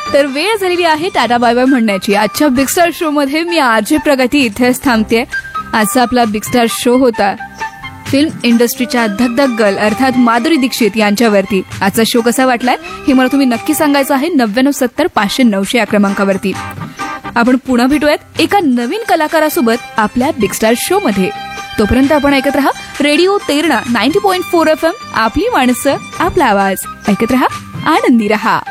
तर वेळ झालेली आहे टाटा बाय बाय म्हणण्याची. आजच्या बिग स्टार शो मध्ये मी आरजे प्रगती इथेच थांबते. आजचा आपला बिग स्टार शो होता फिल्म इंडस्ट्रीच्या धगधग गर्ल अर्थात माधुरी दीक्षित यांच्यावरती. आजचा शो कसा वाटलाय हे मला तुम्ही नक्की सांगायचं आहे 9970-500-900 या क्रमांकावरती. आपण पुन्हा भेटूयात एका नवीन कलाकारासोबत आपल्या बिग स्टार शो मध्ये. तोपर्यंत आपण ऐकत रहा रेडिओ तेरणा 90.4 FM. आपली माणसं आपला आवाज. ऐकत रहा, आनंदी रहा.